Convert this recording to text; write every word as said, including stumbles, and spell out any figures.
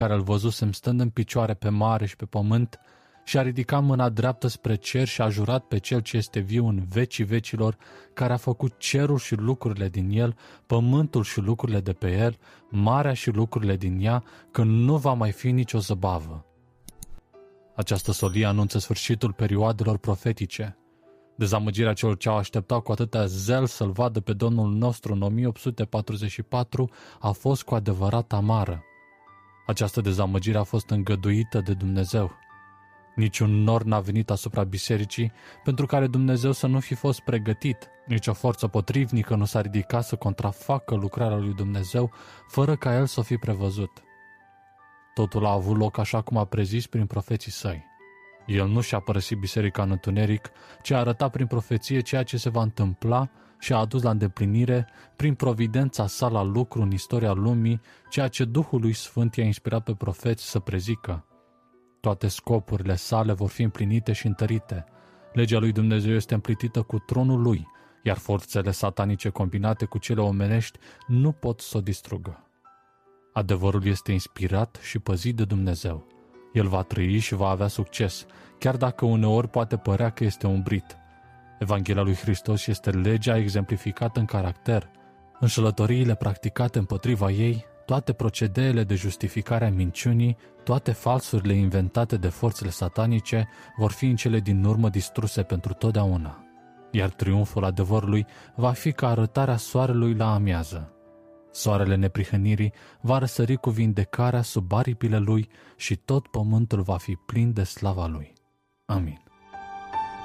care îl văzusem stând în picioare pe mare și pe pământ, și a ridicat mâna dreaptă spre cer și a jurat pe Cel ce este viu în vecii vecilor, care a făcut cerul și lucrurile din el, pământul și lucrurile de pe el, marea și lucrurile din ea, că nu va mai fi nicio zăbavă. Această solie anunță sfârșitul perioadelor profetice. Dezamăgirea celor ce au așteptat cu atâta zel să-L vadă pe Domnul nostru în o mie opt sute patruzeci și patru a fost cu adevărat amară. Această dezamăgire a fost îngăduită de Dumnezeu. Niciun nor n-a venit asupra bisericii pentru care Dumnezeu să nu fi fost pregătit, nici o forță potrivnică nu s-a ridicat să contrafacă lucrarea lui Dumnezeu fără ca El să o fi prevăzut. Totul a avut loc așa cum a prezis prin profeții săi. El nu și-a părăsit biserica în întuneric, ci a arătat prin profeție ceea ce se va întâmpla și a adus la îndeplinire, prin providența sa la lucru în istoria lumii, ceea ce Duhul lui Sfânt i-a inspirat pe profeți să prezică. Toate scopurile sale vor fi împlinite și întărite. Legea lui Dumnezeu este împlinită cu tronul lui, iar forțele satanice combinate cu cele omenești nu pot să o distrugă. Adevărul este inspirat și păzit de Dumnezeu. El va trăi și va avea succes, chiar dacă uneori poate părea că este umbrit. Evanghelia lui Hristos este legea exemplificată în caracter. Înșelătoriile practicate împotriva ei, toate procedeele de justificare a minciunii, toate falsurile inventate de forțele satanice vor fi în cele din urmă distruse pentru totdeauna. Iar triumful adevărului va fi ca arătarea soarelui la amiază. Soarele neprihănirii va răsări cu vindecarea sub aripile lui și tot pământul va fi plin de slava lui. Amin.